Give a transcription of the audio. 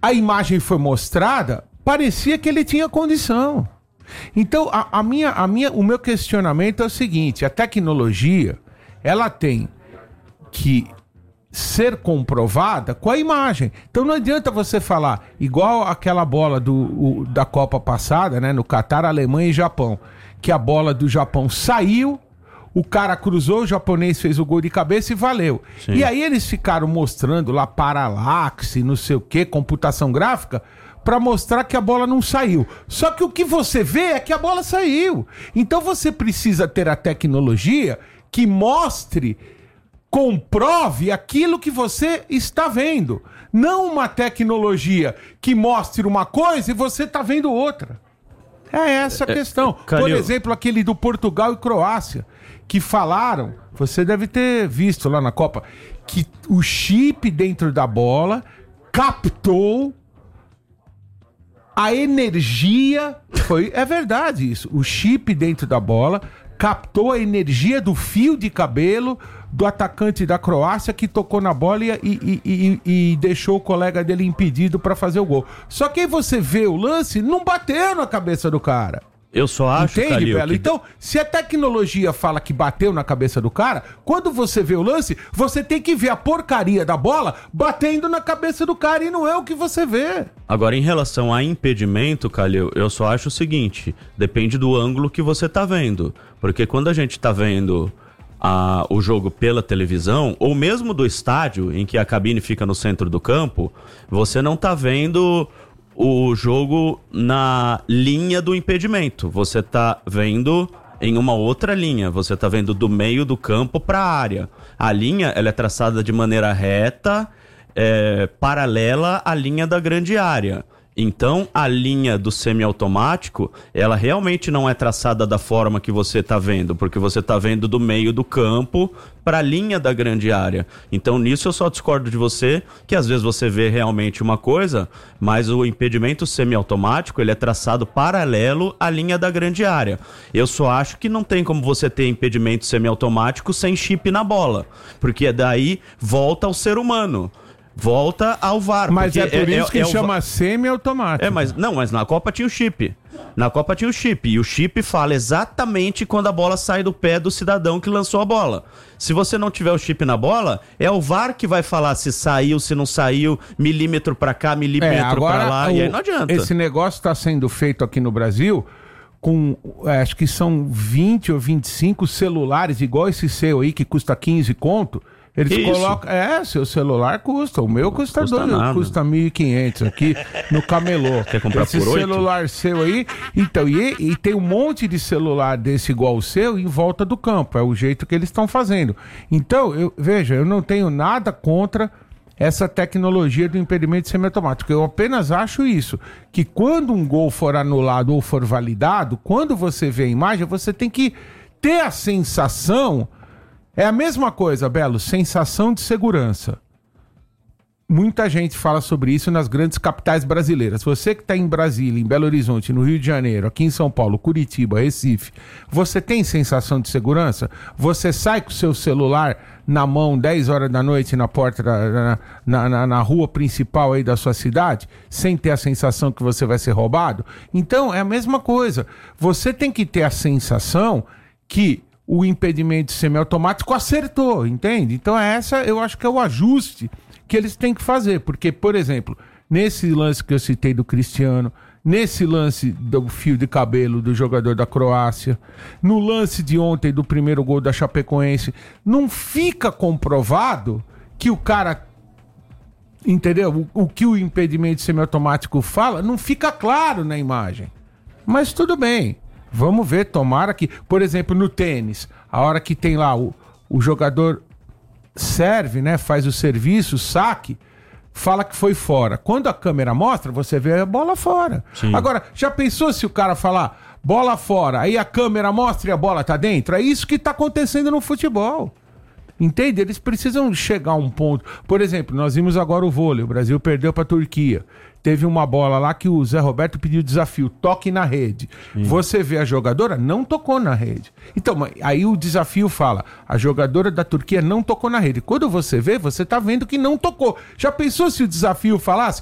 a imagem foi mostrada, parecia que ele tinha condição. Então, o meu questionamento é o seguinte: a tecnologia, ela tem que ser comprovada com a imagem. Então não adianta você falar, igual aquela bola da Copa passada, né, no Catar, Alemanha e Japão, que a bola do Japão saiu, o cara cruzou, o japonês fez o gol de cabeça e valeu. Sim. E aí eles ficaram mostrando lá paralaxe, não sei o que, computação gráfica, para mostrar que a bola não saiu. Só que o que você vê é que a bola saiu. Então você precisa ter a tecnologia que mostre, comprove aquilo que você está vendo. Não uma tecnologia que mostre uma coisa e você está vendo outra. É essa a questão. Por exemplo, aquele do Portugal e Croácia, que falaram, você deve ter visto lá na Copa, que o chip dentro da bola captou a energia. É verdade isso. O chip dentro da bola captou a energia do fio de cabelo do atacante da Croácia que tocou na bola e deixou o colega dele impedido para fazer o gol. Só que aí você vê o lance, não bateu na cabeça do cara. Eu só acho, entende, Belo? Então, se a tecnologia fala que bateu na cabeça do cara, quando você vê o lance, você tem que ver a porcaria da bola batendo na cabeça do cara, e não é o que você vê. Agora, em relação a impedimento, Calil, eu só acho o seguinte: depende do ângulo que você tá vendo. Porque quando a gente tá vendo o jogo pela televisão, ou mesmo do estádio, em que a cabine fica no centro do campo, você não tá vendo o jogo na linha do impedimento. Você tá vendo em uma outra linha. Você tá vendo do meio do campo para a área. A linha, ela é traçada de maneira reta, paralela à linha da grande área. Então, a linha do semiautomático, ela realmente não é traçada da forma que você está vendo, porque você está vendo do meio do campo para a linha da grande área. Então, nisso eu só discordo de você, que às vezes você vê realmente uma coisa, mas o impedimento semiautomático, ele é traçado paralelo à linha da grande área. Eu só acho que não tem como você ter impedimento semiautomático sem chip na bola, porque daí volta ao ser humano. Volta ao VAR. Mas é por isso que chama semi-automático. Mas na Copa tinha o chip. Na Copa tinha o chip. E o chip fala exatamente quando a bola sai do pé do cidadão que lançou a bola. Se você não tiver o chip na bola, é o VAR que vai falar se saiu, se não saiu, milímetro pra cá, milímetro pra lá. E aí não adianta. Esse negócio está sendo feito aqui no Brasil com, acho que são 20 ou 25 celulares, igual esse seu aí, que custa 15 conto. Eles colocam... seu celular custa. O meu custa 1.500 aqui no camelô. Quer comprar esse por 8? Celular seu aí... Então, e tem um monte de celular desse igual o seu em volta do campo. É o jeito que eles estão fazendo. Então, eu não tenho nada contra essa tecnologia do impedimento semiautomático. Eu apenas acho isso, que quando um gol for anulado ou for validado, quando você vê a imagem, você tem que ter a sensação... É a mesma coisa, Belo, sensação de segurança. Muita gente fala sobre isso nas grandes capitais brasileiras. Você que está em Brasília, em Belo Horizonte, no Rio de Janeiro, aqui em São Paulo, Curitiba, Recife, você tem sensação de segurança? Você sai com o seu celular na mão 10 horas da noite na porta, na rua principal aí da sua cidade, sem ter a sensação que você vai ser roubado? Então, é a mesma coisa. Você tem que ter a sensação que o impedimento semiautomático acertou, entende? Então eu acho que é o ajuste que eles têm que fazer, porque, por exemplo, nesse lance que eu citei do Cristiano, nesse lance do fio de cabelo do jogador da Croácia, no lance de ontem do primeiro gol da Chapecoense, não fica comprovado que o cara, entendeu? O que o impedimento semiautomático fala, não fica claro na imagem. Mas tudo bem. Vamos ver, tomara que... Por exemplo, no tênis, a hora que tem lá o jogador serve, né? Faz o serviço, o saque, fala que foi fora. Quando a câmera mostra, você vê a bola fora. Sim. Agora, já pensou se o cara falar bola fora, aí a câmera mostra e a bola tá dentro? É isso que tá acontecendo no futebol. Entende? Eles precisam chegar a um ponto. Por exemplo, nós vimos agora o vôlei. O Brasil perdeu para a Turquia. Teve uma bola lá que o Zé Roberto pediu desafio. Toque na rede. Sim. Você vê a jogadora, não tocou na rede. Então, aí o desafio fala, a jogadora da Turquia não tocou na rede. Quando você vê, você tá vendo que não tocou. Já pensou se o desafio falasse,